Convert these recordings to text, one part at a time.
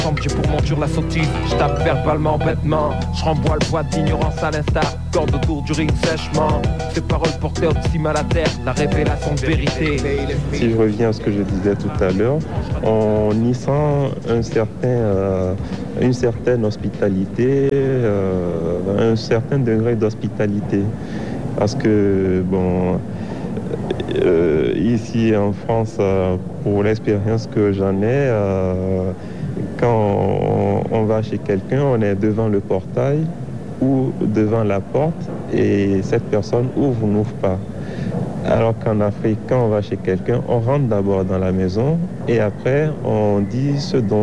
ensemble, j'ai pour monture la sottise. Je tape verbalement, bêtement. Je renvoie le poids d'ignorance à l'instar. Corde autour du ring sèchement. Ces paroles portées au-dessus à la terre. La révélation de vérité. Si je reviens à ce que je disais tout à l'heure, on y sent une certaine hospitalité, un certain degré d'hospitalité. Parce que, bon, ici en France, pour l'expérience que j'en ai, quand on va chez quelqu'un, on est devant le portail ou devant la porte et cette personne ouvre ou n'ouvre pas. Alors qu'en Afrique, quand on va chez quelqu'un, on rentre d'abord dans la maison et après on dit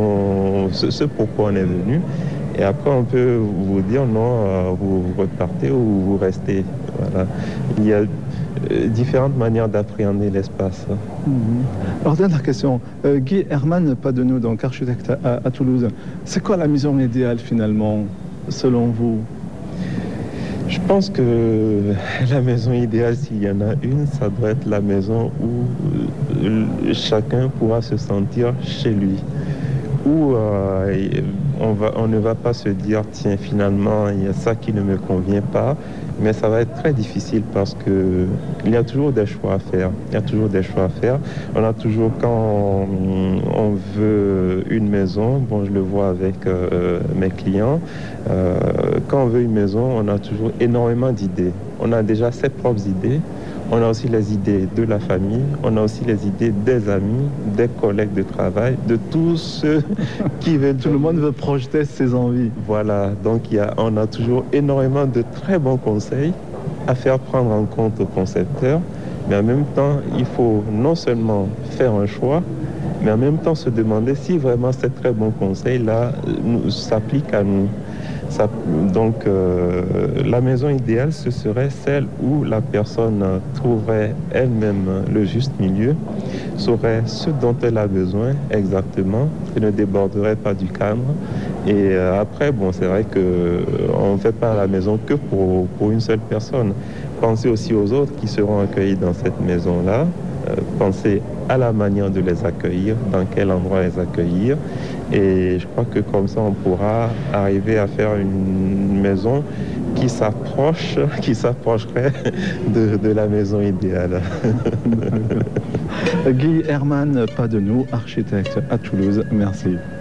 ce pourquoi on est venu. Et après on peut vous dire non, vous repartez ou vous restez. Voilà. Il y a différentes manières d'appréhender l'espace. Alors, dernière question. Guy Herman Padenou, donc architecte à Toulouse. C'est quoi la maison idéale finalement, selon vous? Je pense que la maison idéale, s'il y en a une, ça doit être la maison où chacun pourra se sentir chez lui. Où on ne va pas se dire, tiens, finalement, il y a ça qui ne me convient pas. Mais ça va être très difficile parce que il y a toujours des choix à faire. Il y a toujours des choix à faire. On a toujours, quand on veut une maison, bon, je le vois avec mes clients, quand on veut une maison, on a toujours énormément d'idées. On a déjà ses propres idées. On a aussi les idées de la famille, on a aussi les idées des amis, des collègues de travail, de tous ceux qui veulent... Tout le monde veut projeter ses envies. Voilà, donc on a toujours énormément de très bons conseils à faire prendre en compte aux concepteurs, mais en même temps, il faut non seulement faire un choix, mais en même temps se demander si vraiment ces très bons conseils-là s'appliquent à nous. Donc, la maison idéale, ce serait celle où la personne trouverait elle-même le juste milieu, saurait ce dont elle a besoin exactement, et ne déborderait pas du cadre. Et après, bon, c'est vrai qu'on ne fait pas la maison que pour une seule personne. Pensez aussi aux autres qui seront accueillis dans cette maison-là. Pensez à la manière de les accueillir, dans quel endroit les accueillir. Et je crois que comme ça, on pourra arriver à faire une maison qui s'approcherait de la maison idéale. Guy Herman Padenou, architecte à Toulouse, merci.